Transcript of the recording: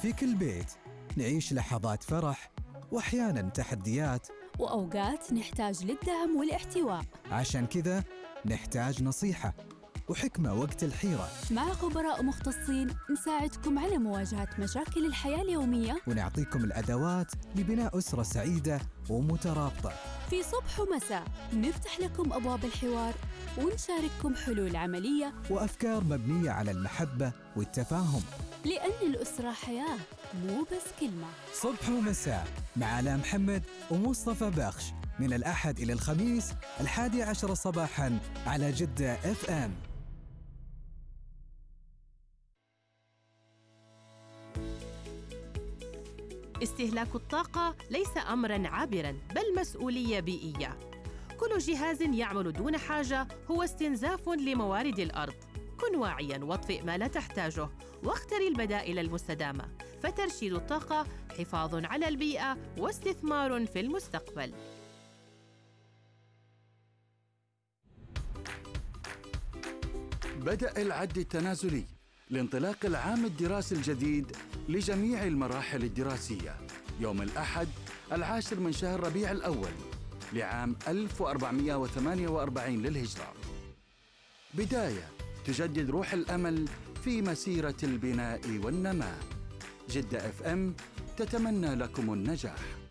في كل بيت نعيش لحظات فرح وأحياناً تحديات، وأوقات نحتاج للدعم والاحتواء. عشان كذا نحتاج نصيحة وحكمة وقت الحيرة، مع خبراء مختصين نساعدكم على مواجهة مشاكل الحياة اليومية، ونعطيكم الأدوات لبناء أسرة سعيدة ومترابطة. في صبح ومساء نفتح لكم أبواب الحوار ونشارككم حلول عملية وأفكار مبنية على المحبة والتفاهم، لأن الأسرة حياة مو بس كلمة. صبح ومساء مع آلاء محمد ومصطفى بخش، من الأحد إلى الخميس 11 صباحاً على جدة FM. استهلاك الطاقة ليس أمراً عابراً، بل مسؤولية بيئية. كل جهاز يعمل دون حاجة هو استنزاف لموارد الأرض. كن واعياً واطفئ ما لا تحتاجه، واختر البدائل المستدامة، فترشيد الطاقة حفاظ على البيئة واستثمار في المستقبل. بدأ العد التنازلي لانطلاق العام الدراسي الجديد لجميع المراحل الدراسية يوم الأحد 10 من شهر ربيع الأول لعام 1448 للهجرة. بداية تجدد روح الأمل في مسيرة البناء والنماء. جدة FM تتمنى لكم النجاح.